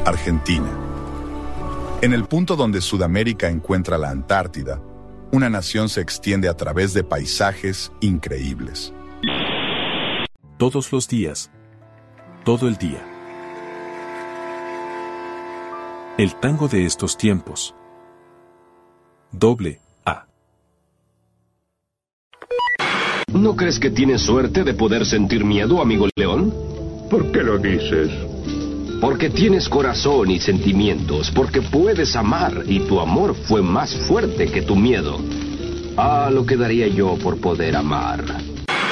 Argentina. En el punto donde Sudamérica encuentra la Antártida, una nación se extiende a través de paisajes increíbles. Todos los días. Todo el día. El tango de estos tiempos. AA. ¿No crees que tienes suerte de poder sentir miedo, amigo León? ¿Por qué lo dices? Porque tienes corazón y sentimientos, porque puedes amar y tu amor fue más fuerte que tu miedo. Ah, lo que daría yo por poder amar.